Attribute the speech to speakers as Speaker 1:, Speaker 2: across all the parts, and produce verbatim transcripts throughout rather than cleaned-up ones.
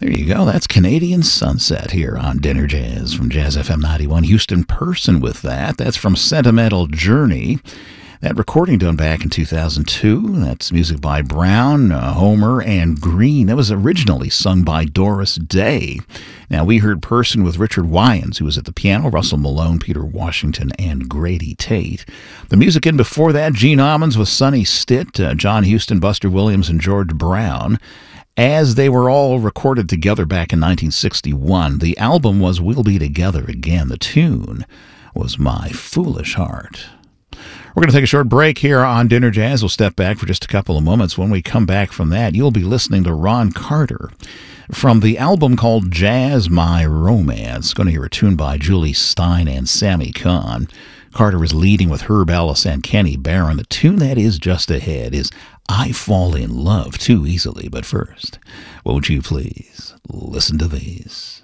Speaker 1: There you go. That's Canadian Sunset here on Dinner Jazz from Jazz F M ninety-one. Houston Person with that. That's from Sentimental Journey. That recording done back in two thousand two. That's music by Brown, uh, Homer, and Green. That was originally sung by Doris Day. Now, we heard Person with Richard Wyans, who was at the piano, Russell Malone, Peter Washington, and Grady Tate. The music in before that, Gene Ammons with Sonny Stitt, uh, John Huston, Buster Williams, and George Brown. As they were all recorded together back in nineteen sixty-one, the album was We'll Be Together Again. The tune was My Foolish Heart. We're going to take a short break here on Dinner Jazz. We'll step back for just a couple of moments. When we come back from that, you'll be listening to Ron Carter from the album called Jazz My Romance. Going to hear a tune by Julie Stein and Sammy Kahn. Carter is leading with Herb Ellis and Kenny Barron. The tune that is just ahead is I Fall in Love Too Easily. But first, won't you please listen to these?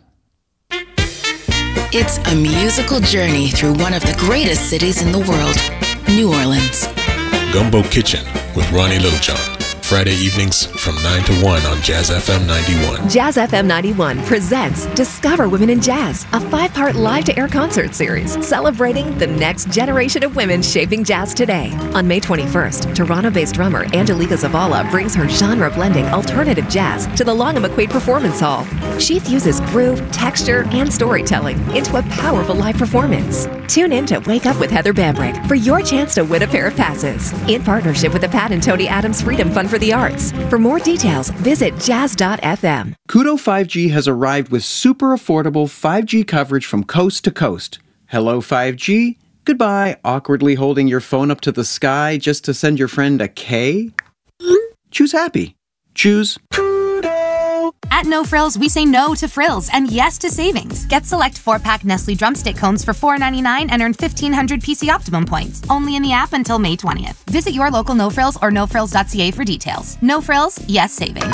Speaker 2: It's a musical journey through one of the greatest cities in the world, New Orleans.
Speaker 3: Gumbo Kitchen with Ronnie Littlejohn. Friday evenings from nine to one on Jazz F M ninety-one.
Speaker 4: Jazz F M ninety-one presents Discover Women in Jazz, a five-part live-to-air concert series celebrating the next generation of women shaping jazz today. On May twenty-first, Toronto-based drummer Angelica Zavala brings her genre-blending alternative jazz to the Long and McQuaid Performance Hall. She fuses groove, texture, and storytelling into a powerful live performance. Tune in to Wake Up with Heather Bambrick for your chance to win a pair of passes in partnership with the Pat and Tony Adams Freedom Fund for the Arts. For more details, visit jazz dot f m.
Speaker 5: Koodo five G has arrived with super affordable five G coverage from coast to coast. Hello five G, goodbye awkwardly holding your phone up to the sky just to send your friend a K. Choose happy. Choose
Speaker 6: At No Frills, we say no to frills and yes to savings. Get select four-pack Nestle Drumstick cones for four ninety-nine and earn fifteen hundred P C Optimum points. Only in the app until May twentieth. Visit your local No Frills or no frills dot c a for details. No Frills, yes savings.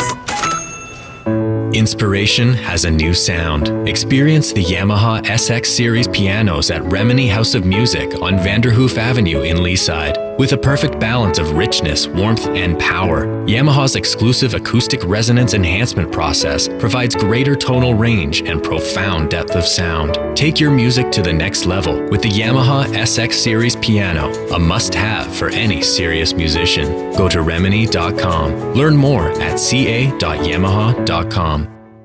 Speaker 7: Inspiration has a new sound. Experience the Yamaha S X Series pianos at Remini House of Music on Vanderhoof Avenue in Leaside. With a perfect balance of richness, warmth, and power, Yamaha's exclusive acoustic resonance enhancement process provides greater tonal range and profound depth of sound. Take your music to the next level with the Yamaha S X Series piano, a must-have for any serious musician. Go to remini dot com. Learn more at c a dot yamaha dot com.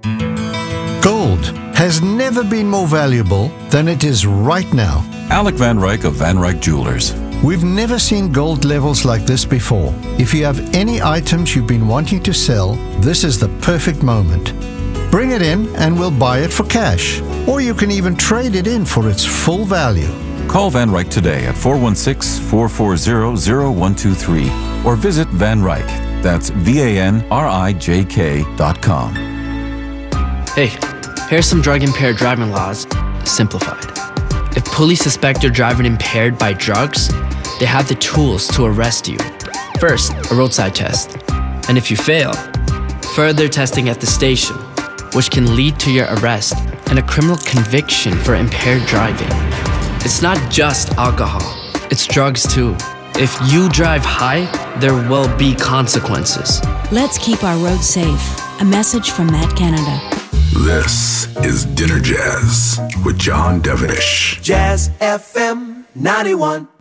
Speaker 8: Gold has never been more valuable than it is right now.
Speaker 9: Alec Van Ryk of Van Ryk Jewelers.
Speaker 8: We've never seen gold levels like this before. If you have any items you've been wanting to sell, this is the perfect moment. Bring it in and we'll buy it for cash. Or you can even trade it in for its full value.
Speaker 9: Call Van Ryk today at four one six, four four zero, zero one two three or visit Van Ryk. That's V A N R I J K dot com.
Speaker 10: Hey, here's some drug-impaired driving laws, simplified. If police suspect you're driving impaired by drugs, they have the tools to arrest you. First, a roadside test. And if you fail, further testing at the station, which can lead to your arrest and a criminal conviction for impaired driving. It's not just alcohol, it's drugs too. If you drive high, there will be consequences.
Speaker 11: Let's keep our roads safe. A message from Matt Canada.
Speaker 12: This is Dinner Jazz with John Devenish.
Speaker 13: Jazz F M ninety-one.